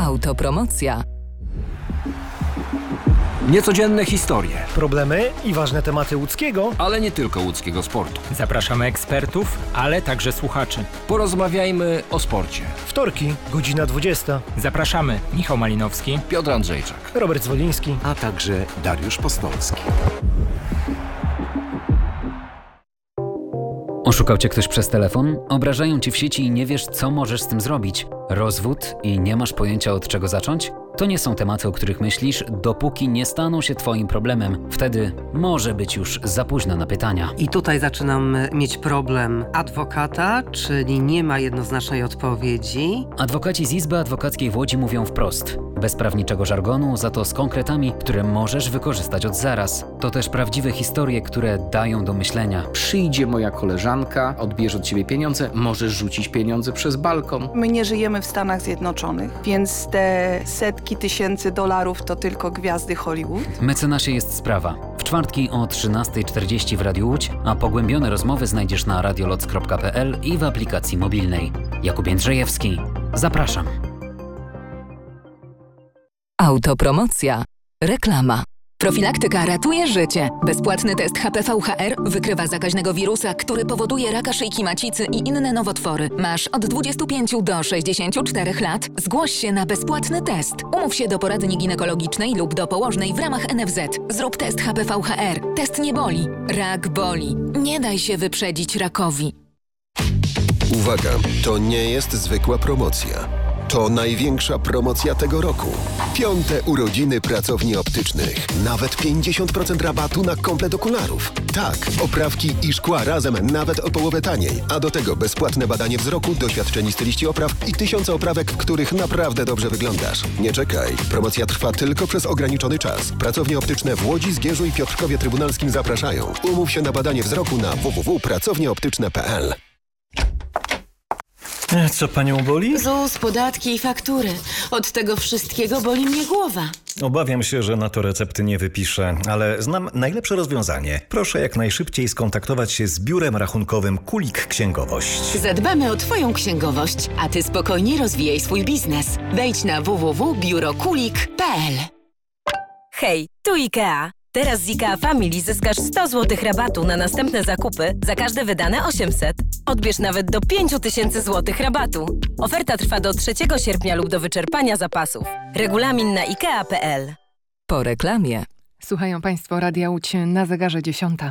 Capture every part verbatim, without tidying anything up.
Autopromocja. Niecodzienne historie, problemy i ważne tematy łódzkiego, ale nie tylko łódzkiego sportu. Zapraszamy ekspertów, ale także słuchaczy. Porozmawiajmy o sporcie. Wtorki, godzina dwudziesta. Zapraszamy Michał Malinowski, Piotr Andrzejczak, Robert Zwoliński, a także Dariusz Postolski. Oszukał cię ktoś przez telefon? Obrażają cię w sieci i nie wiesz, co możesz z tym zrobić? Rozwód i nie masz pojęcia, od czego zacząć? To nie są tematy, o których myślisz, dopóki nie staną się twoim problemem. Wtedy może być już za późno na pytania. I tutaj zaczynam mieć problem adwokata, czyli nie ma jednoznacznej odpowiedzi. Adwokaci z Izby Adwokackiej w Łodzi mówią wprost. Bez prawniczego żargonu, za to z konkretami, które możesz wykorzystać od zaraz. To też prawdziwe historie, które dają do myślenia. Przyjdzie moja koleżanka, odbierze od ciebie pieniądze, możesz rzucić pieniądze przez balkon. My nie żyjemy w Stanach Zjednoczonych, więc te setki tysięcy dolarów to tylko gwiazdy Hollywood. Mecenasie jest sprawa. W czwartki o trzynasta czterdzieści w Radiu Łódź, a pogłębione rozmowy znajdziesz na radioloc kropka p l i w aplikacji mobilnej. Jakub Jędrzejewski. Zapraszam. Autopromocja. Reklama. Profilaktyka ratuje życie. Bezpłatny test H P V H R wykrywa zakaźnego wirusa, który powoduje raka szyjki macicy i inne nowotwory. Masz od dwudziestu pięciu do sześćdziesięciu czterech lat. Zgłoś się na bezpłatny test. Umów się do poradni ginekologicznej lub do położnej w ramach N F Z. Zrób test H P V H R. Test nie boli. Rak boli. Nie daj się wyprzedzić rakowi. Uwaga, to nie jest zwykła promocja. To największa promocja tego roku. Piąte urodziny pracowni optycznych. Nawet pięćdziesiąt procent rabatu na komplet okularów. Tak, oprawki i szkła razem nawet o połowę taniej. A do tego bezpłatne badanie wzroku, doświadczeni styliści opraw i tysiące oprawek, w których naprawdę dobrze wyglądasz. Nie czekaj. Promocja trwa tylko przez ograniczony czas. Pracownie optyczne w Łodzi, Zgierzu i Piotrkowie Trybunalskim zapraszają. Umów się na badanie wzroku na w w w kropka pracownie optyczne kropka p l. Co panią boli? ZUS, podatki i faktury. Od tego wszystkiego boli mnie głowa. Obawiam się, że na to recepty nie wypiszę, ale znam najlepsze rozwiązanie. Proszę jak najszybciej skontaktować się z biurem rachunkowym Kulik Księgowość. Zadbamy o twoją księgowość, a ty spokojnie rozwijaj swój biznes. Wejdź na w w w kropka biuro kulik kropka p l. Hej, tu IKEA. Teraz z IKEA Family zyskasz sto złotych rabatu na następne zakupy za każde wydane osiemset. Odbierz nawet do pięć tysięcy złotych rabatu. Oferta trwa do trzeciego sierpnia lub do wyczerpania zapasów. Regulamin na ikea kropka p l. Po reklamie. Słuchają Państwo Radia Łódź, na zegarze dziesiąta.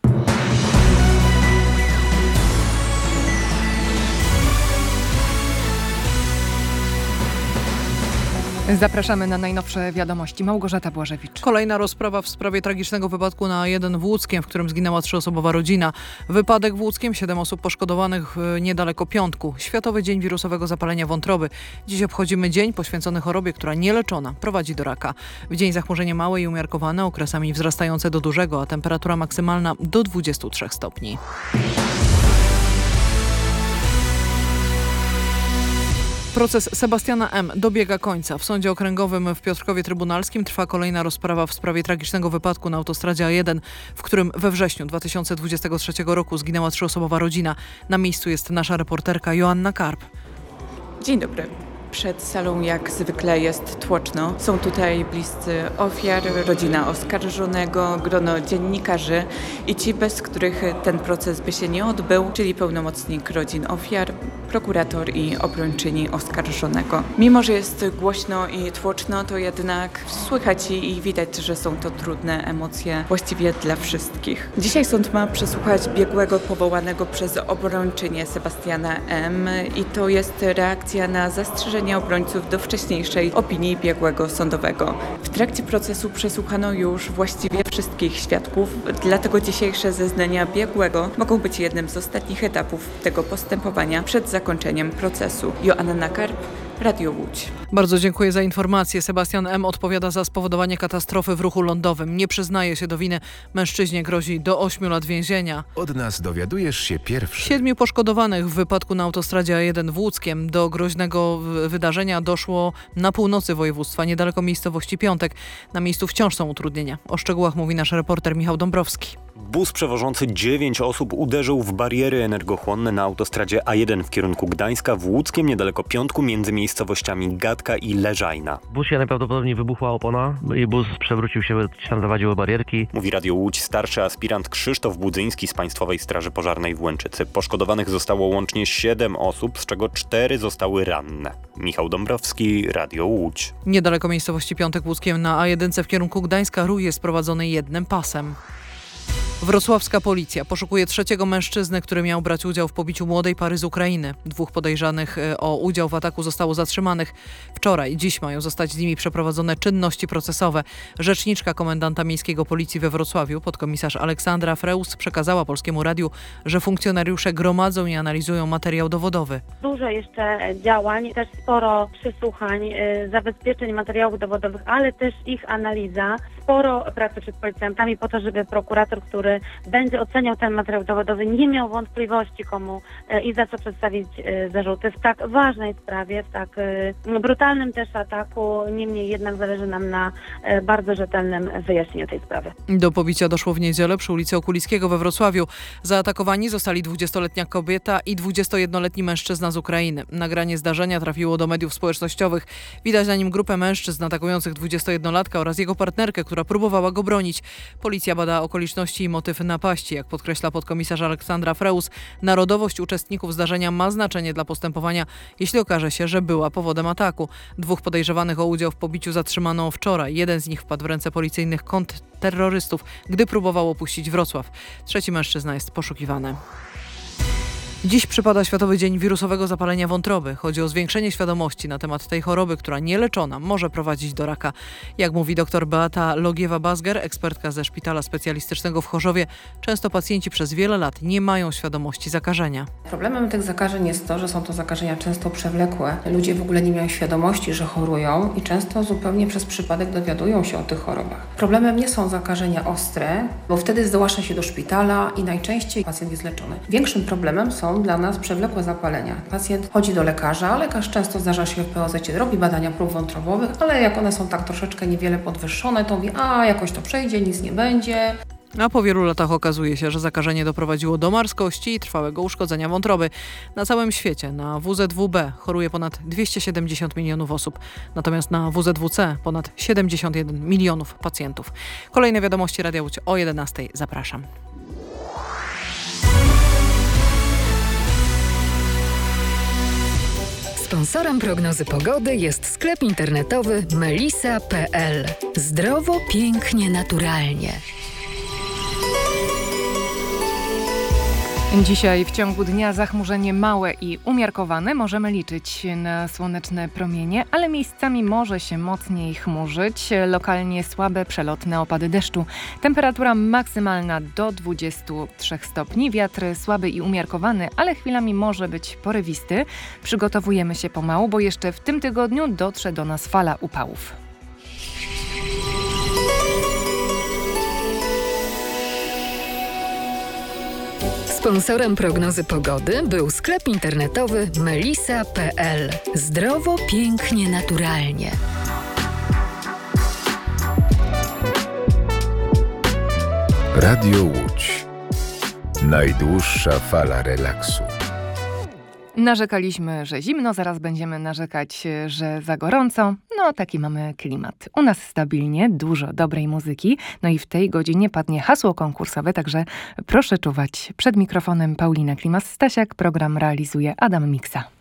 Zapraszamy na najnowsze wiadomości. Małgorzata Błażewicz. Kolejna rozprawa w sprawie tragicznego wypadku na A jeden w Łódzkiem, w którym zginęła trzyosobowa rodzina. Wypadek w Łódzkiem, siedem osób poszkodowanych niedaleko Piątku. Światowy Dzień Wirusowego Zapalenia Wątroby. Dziś obchodzimy dzień poświęcony chorobie, która nieleczona prowadzi do raka. W dzień zachmurzenie małe i umiarkowane, okresami wzrastające do dużego, a temperatura maksymalna do dwudziestu trzech stopni. Proces Sebastiana M. dobiega końca. W Sądzie Okręgowym w Piotrkowie Trybunalskim trwa kolejna rozprawa w sprawie tragicznego wypadku na autostradzie A jeden, w którym we wrześniu dwa tysiące dwudziestego trzeciego roku zginęła trzyosobowa rodzina. Na miejscu jest nasza reporterka Joanna Karp. Dzień dobry. Przed salą jak zwykle jest tłoczno. Są tutaj bliscy ofiar, rodzina oskarżonego, grono dziennikarzy i ci, bez których ten proces by się nie odbył, czyli pełnomocnik rodzin ofiar, prokurator i obrończyni oskarżonego. Mimo że jest głośno i tłoczno, to jednak słychać i widać, że są to trudne emocje właściwie dla wszystkich. Dzisiaj sąd ma przesłuchać biegłego powołanego przez obrończynię Sebastiana M. i to jest reakcja na zastrzeżenie obrońców do wcześniejszej opinii biegłego sądowego. W trakcie procesu przesłuchano już właściwie wszystkich świadków, dlatego dzisiejsze zeznania biegłego mogą być jednym z ostatnich etapów tego postępowania przed zakończeniem procesu. Joanna Karp, Radio Łódź. Bardzo dziękuję za informację. Sebastian M. odpowiada za spowodowanie katastrofy w ruchu lądowym. Nie przyznaje się do winy. Mężczyźnie grozi do ośmiu lat więzienia. Od nas dowiadujesz się pierwszy. Siedmiu poszkodowanych w wypadku na autostradzie A jeden w Łódzkiem. Do groźnego wydarzenia doszło na północy województwa, niedaleko miejscowości Piątek. Na miejscu wciąż są utrudnienia. O szczegółach mówi nasz reporter Michał Dąbrowski. Bus przewożący dziewięć osób uderzył w bariery energochłonne na autostradzie A jeden w kierunku Gdańska w Łódzkiem niedaleko Piątku między miejscowościami Gadka i Leżajna. W busie najprawdopodobniej wybuchła opona i bus przewrócił się, tam zawadziły barierki. Mówi Radio Łódź starszy aspirant Krzysztof Budzyński z Państwowej Straży Pożarnej w Łęczycy. Poszkodowanych zostało łącznie siedem osób, z czego cztery zostały ranne. Michał Dąbrowski, Radio Łódź. Niedaleko miejscowości Piątek Łódzkiem na A jeden w kierunku Gdańska ruch jest prowadzony jednym pasem. Wrocławska policja poszukuje trzeciego mężczyznę, który miał brać udział w pobiciu młodej pary z Ukrainy. Dwóch podejrzanych o udział w ataku zostało zatrzymanych. Wczoraj i dziś mają zostać z nimi przeprowadzone czynności procesowe. Rzeczniczka komendanta miejskiego policji we Wrocławiu, podkomisarz Aleksandra Freus, przekazała Polskiemu Radiu, że funkcjonariusze gromadzą i analizują materiał dowodowy. Dużo jeszcze działań, też sporo przesłuchań, zabezpieczeń materiałów dowodowych, ale też ich analiza. Sporo pracy przed policjantami po to, żeby prokurator, który będzie oceniał ten materiał dowodowy, nie miał wątpliwości, komu i za co przedstawić zarzuty w tak ważnej sprawie, w tak brutalnym też ataku. Niemniej jednak zależy nam na bardzo rzetelnym wyjaśnieniu tej sprawy. Do pobicia doszło w niedzielę przy ulicy Okulickiego we Wrocławiu. Zaatakowani zostali dwudziestoletnia kobieta i dwudziestojednoletni mężczyzna z Ukrainy. Nagranie zdarzenia trafiło do mediów społecznościowych. Widać na nim grupę mężczyzn atakujących dwudziestojednolatka oraz jego partnerkę, która próbowała go bronić. Policja bada okoliczności i motyw napaści. Jak podkreśla podkomisarz Aleksandra Freus, narodowość uczestników zdarzenia ma znaczenie dla postępowania, jeśli okaże się, że była powodem ataku. Dwóch podejrzewanych o udział w pobiciu zatrzymano wczoraj. Jeden z nich wpadł w ręce policyjnych kontrterrorystów, gdy próbował opuścić Wrocław. Trzeci mężczyzna jest poszukiwany. Dziś przypada Światowy Dzień Wirusowego Zapalenia Wątroby. Chodzi o zwiększenie świadomości na temat tej choroby, która nieleczona może prowadzić do raka. Jak mówi dr Beata Logiewa-Bazger, ekspertka ze Szpitala Specjalistycznego w Chorzowie, często pacjenci przez wiele lat nie mają świadomości zakażenia. Problemem tych zakażeń jest to, że są to zakażenia często przewlekłe. Ludzie w ogóle nie mają świadomości, że chorują i często zupełnie przez przypadek dowiadują się o tych chorobach. Problemem nie są zakażenia ostre, bo wtedy zgłasza się do szpitala i najczęściej pacjent jest leczony. Większym problemem są dla nas przewlekłe zapalenia. Pacjent chodzi do lekarza, lekarz często zdarza się w P O Z-cie, robi badania prób wątrobowych, ale jak one są tak troszeczkę niewiele podwyższone, to mówi, a jakoś to przejdzie, nic nie będzie. A po wielu latach okazuje się, że zakażenie doprowadziło do marskości i trwałego uszkodzenia wątroby. Na całym świecie na W Z W B choruje ponad dwieście siedemdziesiąt milionów osób, natomiast na W Z W C ponad siedemdziesiąt jeden milionów pacjentów. Kolejne wiadomości Radia Łódź o jedenastej. Zapraszam. Sponsorem prognozy pogody jest sklep internetowy melisa kropka p l. Zdrowo, pięknie, naturalnie. Dzisiaj w ciągu dnia zachmurzenie małe i umiarkowane. Możemy liczyć na słoneczne promienie, ale miejscami może się mocniej chmurzyć. Lokalnie słabe, przelotne opady deszczu. Temperatura maksymalna do dwudziestu trzech stopni. Wiatr słaby i umiarkowany, ale chwilami może być porywisty. Przygotowujemy się pomału, bo jeszcze w tym tygodniu dotrze do nas fala upałów. Sponsorem prognozy pogody był sklep internetowy melisa kropka p l. Zdrowo, pięknie, naturalnie. Radio Łódź. Najdłuższa fala relaksu. Narzekaliśmy, że zimno, zaraz będziemy narzekać, że za gorąco. No, taki mamy klimat. U nas stabilnie, dużo dobrej muzyki. No i w tej godzinie padnie hasło konkursowe, także proszę czuwać. Przed mikrofonem Paulina Klimas-Stasiak, program realizuje Adam Miksa.